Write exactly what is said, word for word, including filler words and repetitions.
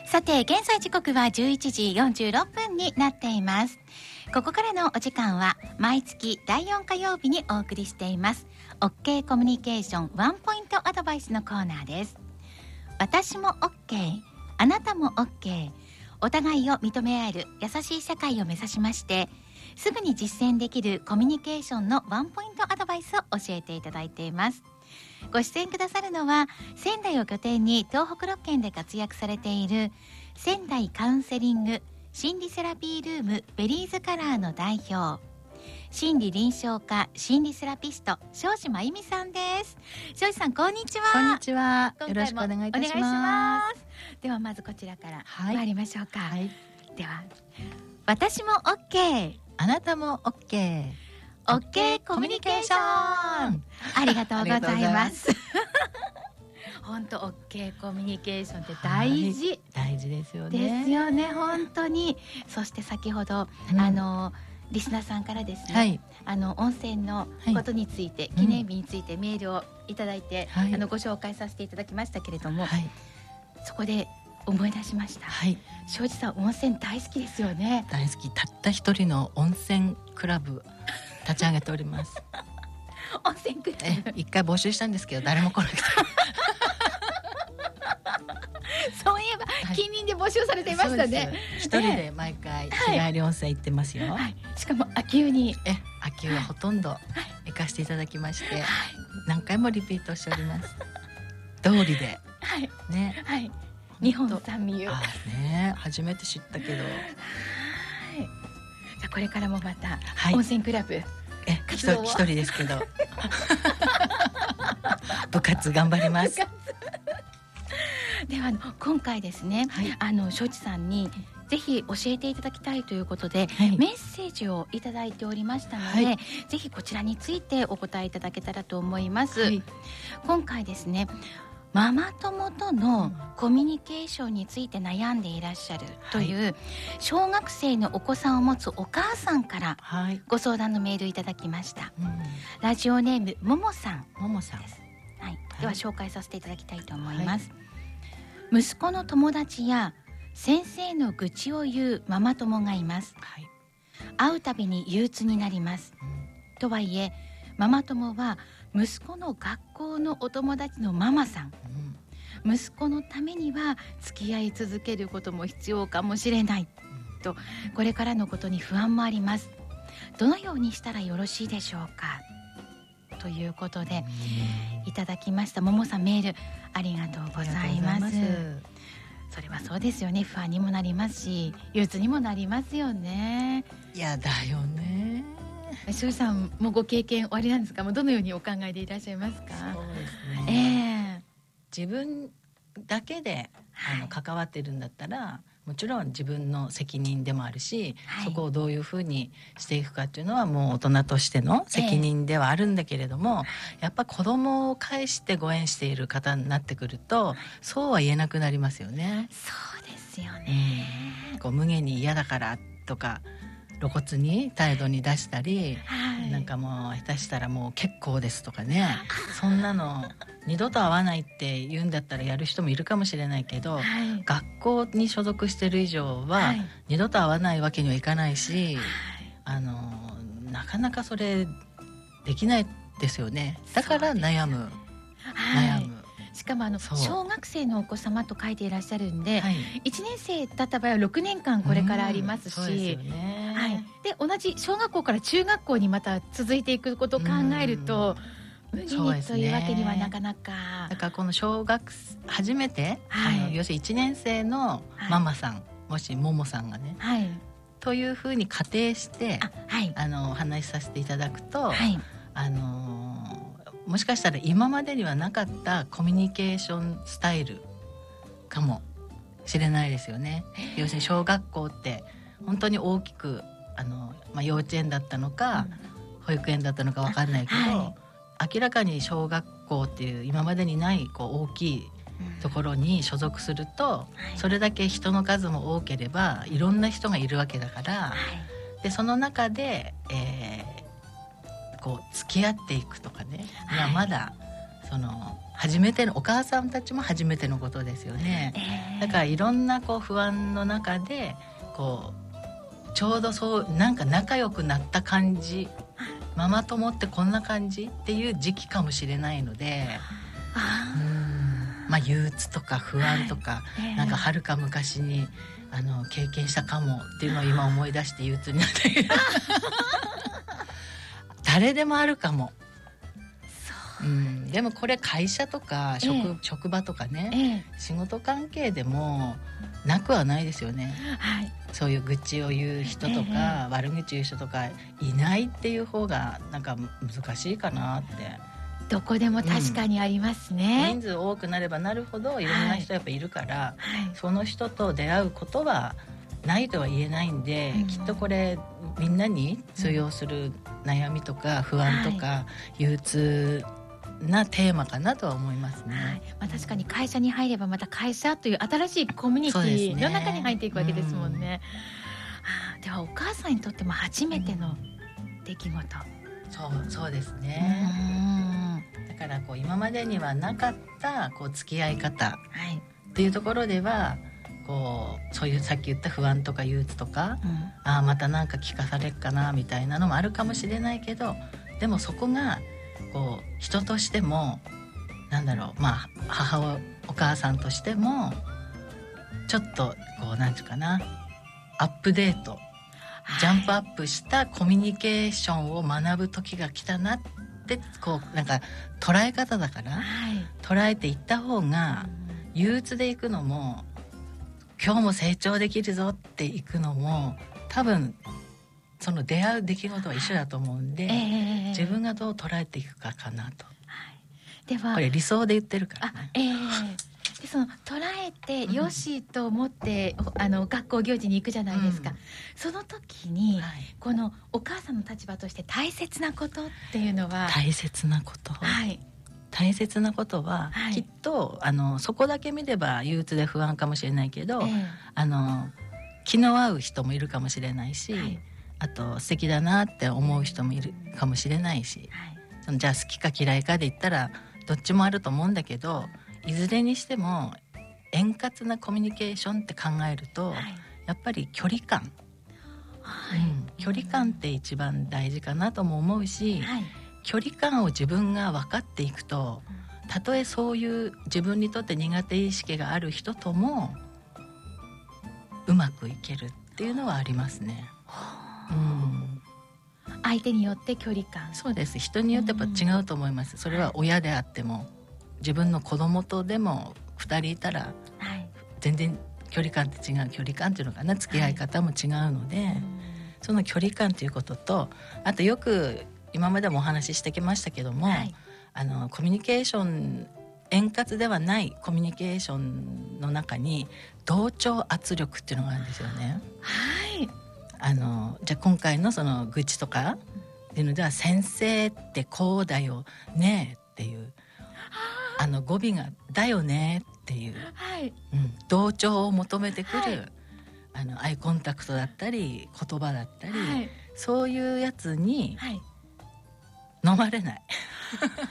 さて現在時刻はじゅういちじよんじゅうろっぷんになっています。ここからのお時間は毎月だいよん火曜日にお送りしています OK コミュニケーションワンポイントアドバイスのコーナーです。私も OK、 あなたも OK、 お互いを認め合える優しい社会を目指しまして、すぐに実践できるコミュニケーションのワンポイントアドバイスを教えていただいています。ご出演くださるのは仙台を拠点に東北ろっ県で活躍されている仙台カウンセリング心理セラピールームベリーズカラーの代表、心理臨床科心理セラピスト庄司真由美さんです。庄司さん、こんにちは。 こんにちは。 今よろしくお回も願いいたします。 お願いします。ではまずこちらから参りましょうか。 はい、 では私も OK、 あなたも OK、 OK コミュニケーション、ありがとうございます。本当 OK コミュニケーションって大事、はい、 大事ですよね。 ですよね、本当に。そして先ほど、うん、あのリスナーさんからですね、はい、あの温泉のことについて、はい、記念日についてメールをいただいて、はい、あのご紹介させていただきましたけれども、はい、そこで思い出しました。はい、庄司さん温泉大好きですよね。 大好き。たった一人の温泉クラブ立ち上げております。 温泉クラブ一回募集したんですけど誰も来なくてそういえば、はい、近隣で募集されていましたね。 一人で毎回日帰り温泉行ってますよ。はいはい、 しかも秋湯にえ秋湯はほとんど行かせていただきまして、はい、何回もリピートしております。通りで、はい、ね、はい、 日本三味湯。 あね、初めて知ったけど。はい、 じゃあこれからもまた、はい、温泉クラブえ一人一人ですけど部活頑張ります。 ではあの今回ですね、はい、あの庄司さんにぜひ教えていただきたいということで、はい、メッセージをいただいておりましたので、はい、ぜひこちらについてお答えいただけたらと思います。はい、今回ですね、ママ友とのコミュニケーションについて悩んでいらっしゃるという、はい、小学生のお子さんを持つお母さんからご相談のメールいただきました。はい、ラジオネームももさんももさんです。 はい、では紹介させていただきたいと思います。はい、息子の友達や先生の愚痴を言うママ友がいます。はい、会うたびに憂鬱になります。うん、とはいえママ友は息子の学校のお友達のママさん、うん、息子のためには付き合い続けることも必要かもしれない、うん、とこれからのことに不安もあります。どのようにしたらよろしいでしょうか、ということでいただきました。ももさん、メールありがとうございます。それはそうですよね。不安にもなりますし憂鬱にもなりますよね。 いやだよね。 庄司さんもご経験おありなんですか。もうどのようにお考えでいらっしゃいますか。 そうですね、えー、自分だけであの関わってるんだったら、もちろん自分の責任でもあるし、はい、そこをどういうふうにしていくかっていうのはもう大人としての責任ではあるんだけれども、えー、やっぱ子供を介してご縁している方になってくると、はい、そうは言えなくなりますよね。 そうですよね、 うん、こう無限に嫌だからとか露骨に態度に出したり、はい、なんかもう下手したらもう結構ですとかね、そんなの二度と会わないって言うんだったらやる人もいるかもしれないけど、はい、学校に所属してる以上は、はい、二度と会わないわけにはいかないし、はい、あのなかなかそれできないですよね。だから悩む、悩む。 しかもあの小学生のお子様と書いていらっしゃるんで、はい、いちねん生だった場合はろくねんかんこれからありますし、うん、そうですよね、はい、で同じ小学校から中学校にまた続いていくことを考えると、無理にというわけにはなかなか、 だからこの小学初めて、はい、あの要するにいちねん生のママさん、はい、もしももさんがね、はい、というふうに仮定して、あ、はい、あのお話しさせていただくと、はい、あのもしかしたら今までにはなかったコミュニケーションスタイルかもしれないですよね。要するに小学校って本当に大きくあの、まあ、幼稚園だったのか、うん、保育園だったのか分かんないけど、はい、明らかに小学校っていう今までにないこう大きいところに所属すると、はい、それだけ人の数も多ければいろんな人がいるわけだから、はい、でその中で、えーこう付き合っていくとかね、はい、まだその初めてのお母さんたちも初めてのことですよね、えー、だからいろんなこう不安の中でこうちょうどそうなんか仲良くなった感じ、ママ友ってこんな感じっていう時期かもしれないので、あうんまあ憂鬱とか不安とか、はいえー、なんか遥か昔にあの経験したかもっていうのを今思い出して憂鬱になっている誰でもあるかも。うん、でもこれ会社とか 職,、ええ、職場とかね、ええ、仕事関係でもなくはないですよね、はい、そういう愚痴を言う人とか、え、悪口言う人とかいないっていう方がなんか難しいかなって。 どこでも確かにありますね、 うん、人数多くなればなるほどいろんな人やっぱいるから、はいはい、その人と出会うことはないとは言えないんで、うん、きっとこれみんなに通用する悩みとか不安とか、はい、憂鬱なテーマかなとは思いますね、はいまあ、確かに会社に入ればまた会社という新しいコミュニティの中に入っていくわけですもんね、うん、ではお母さんにとっても初めての出来事、うん、 そうそうですね、うん、だからこう今までにはなかったこう付き合い方っていうところではこうそういうさっき言った不安とか憂鬱とか、うん、あまたなんか聞かされっかなみたいなのもあるかもしれないけど、でもそこがこう人としてもなんだろう、まあ母親お母さんとしてもちょっとこうなんていうかなアップデート、はい、ジャンプアップしたコミュニケーションを学ぶ時が来たなってこうなんか捉え方だから、はい、捉えていった方が憂鬱でいくのも今日も成長できるぞっていくのも多分その出会う出来事は一緒だと思うんで、えー、自分がどう捉えていくかかなと、はい、ではこれ理想で言ってるからね、 あ、えー、でその捉えてよしと思って、うん、あの学校行事に行くじゃないですか、うん、その時に、はい、このお母さんの立場として大切なことっていうのは大切なこと、はい、大切なことは、はい、きっとあのそこだけ見れば憂鬱で不安かもしれないけど、えー、あの気の合う人もいるかもしれないし、はい、あと素敵だなって思う人もいるかもしれないし、はい、そのじゃあ好きか嫌いかで言ったらどっちもあると思うんだけど、いずれにしても円滑なコミュニケーションって考えると、はい、やっぱり距離感、はいうん、距離感って一番大事かなとも思うし、はい、距離感を自分が分かっていくと、たとえそういう自分にとって苦手意識がある人ともうまくいけるっていうのはありますね。うん、 相手によって距離感、 そうです、人によってやっぱ違うと思います、うん、それは親であっても自分の子供とでもふたりいたら、はい、全然距離感って違う、距離感っていうのかな、付き合い方も違うので、はい、その距離感ということと、あとよく今までもお話ししてきましたけども、はい、あのコミュニケーション円滑ではないコミュニケーションの中に同調圧力っていうのがあるんですよね。はい、あのじゃあ今回のその愚痴とかっていうのでは、先生ってこうだよねっていうあの語尾がだよねっていう、はいうん、同調を求めてくる、はい、あのアイコンタクトだったり言葉だったり、はい、そういうやつに飲まれない